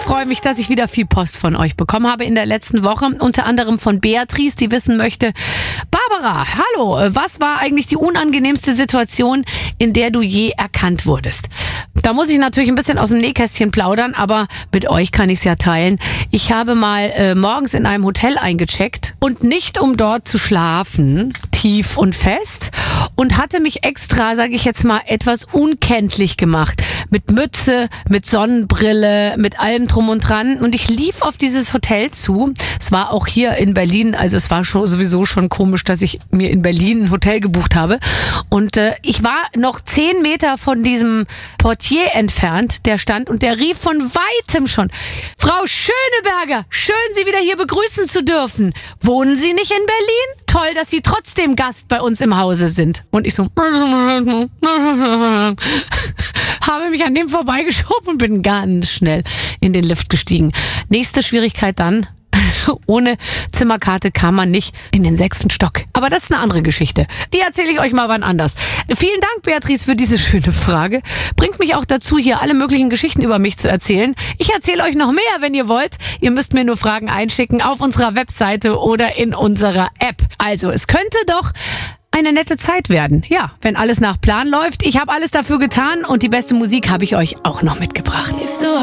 freue mich, dass ich wieder viel Post von euch bekommen habe in der letzten Woche. Unter anderem von Beatrice, die wissen möchte: Barbara, hallo, was war eigentlich die unangenehmste Situation, in der du je erkannt wurdest? Da muss ich natürlich ein bisschen aus dem Nähkästchen plaudern, aber mit euch kann ich es ja teilen. Ich habe mal morgens in einem Hotel eingecheckt und nicht um dort zu schlafen, tief und fest, und hatte mich extra, sage ich jetzt mal, etwas unkenntlich gemacht. Mit Mütze, mit Sonnenbrille, mit allem drum und dran. Und ich lief auf dieses Hotel zu. Es war auch hier in Berlin, also es war sowieso schon komisch, dass ich mir in Berlin ein Hotel gebucht habe. Und ich war noch 10 Meter von diesem Portier entfernt, der stand, und der rief von weitem schon: Frau Schöneberger, schön, Sie wieder hier begrüßen zu dürfen. Wohnen Sie nicht in Berlin? Toll, dass Sie trotzdem Gast bei uns im Hause sind. Und ich so habe mich an dem vorbeigeschoben und bin ganz schnell in den Lift gestiegen. Nächste Schwierigkeit dann: ohne Zimmerkarte kam man nicht in den 6. Stock. Aber das ist eine andere Geschichte. Die erzähle ich euch mal wann anders. Vielen Dank, Beatrice, für diese schöne Frage. Bringt mich auch dazu, hier alle möglichen Geschichten über mich zu erzählen. Ich erzähle euch noch mehr, wenn ihr wollt. Ihr müsst mir nur Fragen einschicken auf unserer Webseite oder in unserer App. Also, es könnte doch eine nette Zeit werden. Ja, wenn alles nach Plan läuft. Ich habe alles dafür getan und die beste Musik habe ich euch auch noch mitgebracht.